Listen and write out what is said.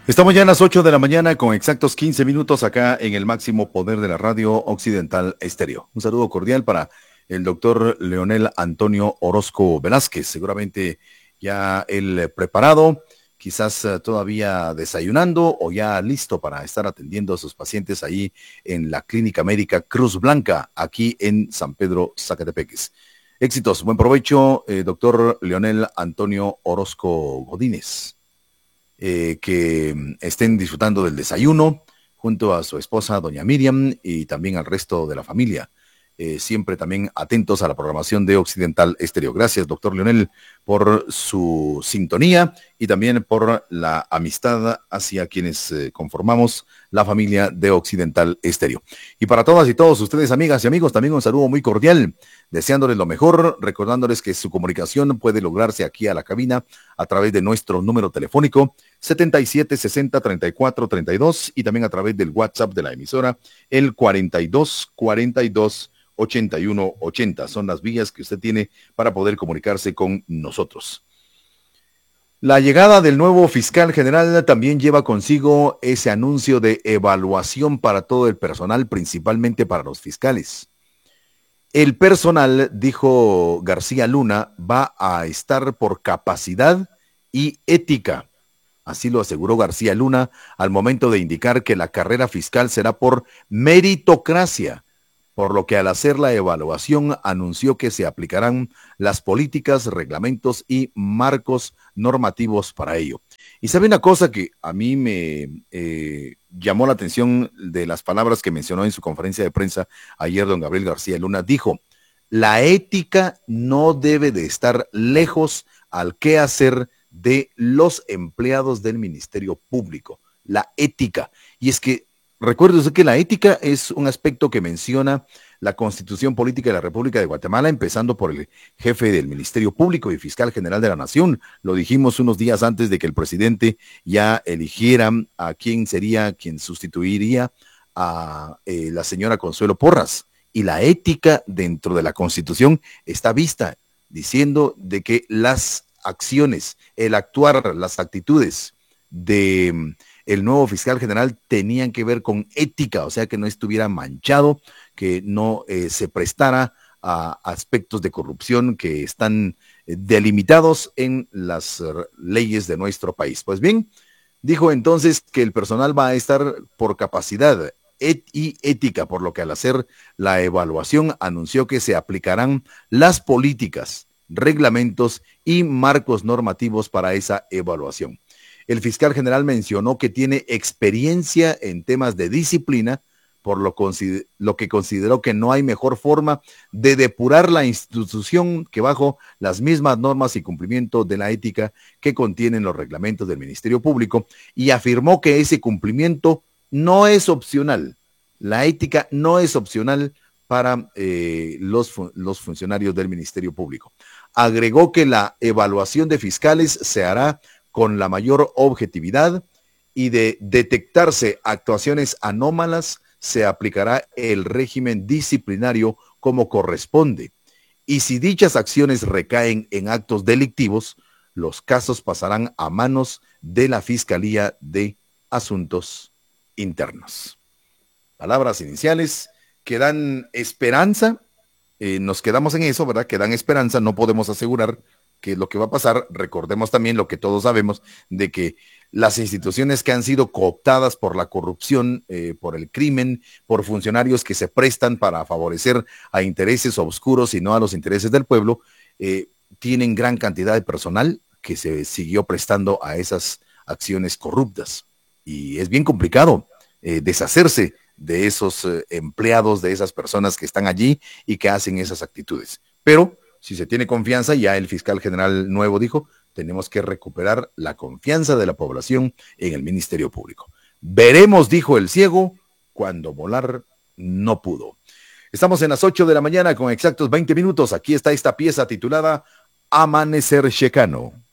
Estamos ya en las 8 de la mañana con exactos 15 minutos acá en el máximo poder de la radio Occidental Estéreo. Un saludo cordial para el doctor Leonel Antonio Orozco Velázquez. Seguramente ya él preparado, quizás todavía desayunando o ya listo para estar atendiendo a sus pacientes ahí en la Clínica Médica Cruz Blanca, aquí en San Pedro, Zacatepeques. Éxitos, buen provecho, doctor Leonel Antonio Orozco Godínez. Que estén disfrutando del desayuno junto a su esposa, doña Miriam, y también al resto de la familia. Siempre también atentos a la programación de Occidental Estéreo. Gracias, doctor Leonel, por su sintonía y también por la amistad hacia quienes conformamos la familia de Occidental Estéreo. Y para todas y todos ustedes, amigas y amigos, también un saludo muy cordial, deseándoles lo mejor, recordándoles que su comunicación puede lograrse aquí a la cabina a través de nuestro número telefónico 77 60 34 32 y también a través del WhatsApp de la emisora, el 42 42 81 80. Son las vías que usted tiene para poder comunicarse con nosotros. La llegada del nuevo fiscal general también lleva consigo ese anuncio de evaluación para todo el personal, principalmente para los fiscales. El personal, dijo García Luna, va a estar por capacidad y ética. Así lo aseguró García Luna al momento de indicar que la carrera fiscal será por meritocracia, por lo que al hacer la evaluación anunció que se aplicarán las políticas, reglamentos y marcos normativos para ello. Y sabe una cosa que a mí me llamó la atención de las palabras que mencionó en su conferencia de prensa ayer don Gabriel García Luna, dijo, la ética no debe de estar lejos al quehacer de los empleados del Ministerio Público, la ética. Y es que recuerde usted que la ética es un aspecto que menciona la Constitución Política de la República de Guatemala, empezando por el jefe del Ministerio Público y Fiscal General de la Nación. Lo dijimos unos días antes de que el presidente ya eligiera a quién sería quien sustituiría a la señora Consuelo Porras. Y la ética dentro de la Constitución está vista, diciendo de que las acciones, el actuar, las actitudes de el nuevo fiscal general tenían que ver con ética, o sea, que no estuviera manchado, que no se prestara a aspectos de corrupción que están delimitados en las leyes de nuestro país. Pues bien, dijo entonces que el personal va a estar por capacidad y ética, por lo que al hacer la evaluación anunció que se aplicarán las políticas, reglamentos y marcos normativos para esa evaluación. El fiscal general mencionó que tiene experiencia en temas de disciplina, por lo que consideró que no hay mejor forma de depurar la institución que bajo las mismas normas y cumplimiento de la ética que contienen los reglamentos del Ministerio Público, y afirmó que ese cumplimiento no es opcional. La ética no es opcional para los funcionarios del Ministerio Público. Agregó que la evaluación de fiscales se hará con la mayor objetividad y de detectarse actuaciones anómalas se aplicará el régimen disciplinario como corresponde. Y si dichas acciones recaen en actos delictivos, los casos pasarán a manos de la Fiscalía de Asuntos Internos. Palabras iniciales que dan esperanza. Nos quedamos en eso, ¿verdad? Que dan esperanza, no podemos asegurar qué es lo que va a pasar. Recordemos también lo que todos sabemos, de que las instituciones que han sido cooptadas por la corrupción, por el crimen, por funcionarios que se prestan para favorecer a intereses oscuros y no a los intereses del pueblo, tienen gran cantidad de personal que se siguió prestando a esas acciones corruptas. Y es bien complicado deshacerse de esos empleados, de esas personas que están allí y que hacen esas actitudes. Pero si se tiene confianza, ya el fiscal general nuevo dijo, tenemos que recuperar la confianza de la población en el Ministerio Público. Veremos, dijo el ciego, cuando volar no pudo. Estamos en las 8 de la mañana con exactos 20 minutos. Aquí está esta pieza titulada Amanecer Checano.